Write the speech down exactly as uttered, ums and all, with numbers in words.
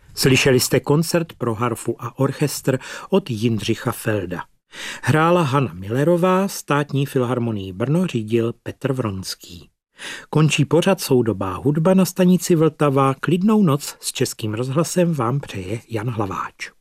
Slyšeli jste koncert pro harfu a orchestr od Jindřicha Felda. Hrála Hana Millerová, Státní filharmonii Brno řídil Petr Vronský. Končí pořad Soudobá hudba na stanici Vltava. Klidnou noc s Českým rozhlasem vám přeje Jan Hlaváč.